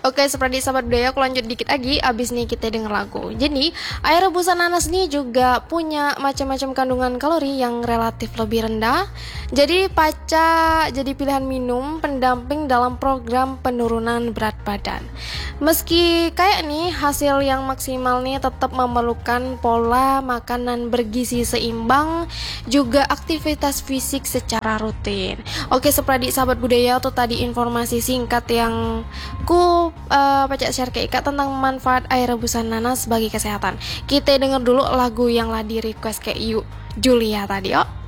Oke, seperti sahabat budaya, aku lanjut dikit lagi. Abis nih kita denger lagu. Jadi, air rebusan nanas nih juga punya macam-macam kandungan kalori yang relatif lebih rendah. Jadi, paca jadi pilihan minum pendamping dalam program penurunan berat badan. Meski kayak nih, hasil yang maksimal nih tetap memerlukan pola makanan bergizi seimbang, juga aktivitas fisik secara rutin. Oke, seperti sahabat budaya, itu tadi informasi singkat yang ku pacak share ke Ika tentang manfaat air rebusan nanas bagi kesehatan. Kita denger dulu lagu yang lah di request ke Yu Julia tadi,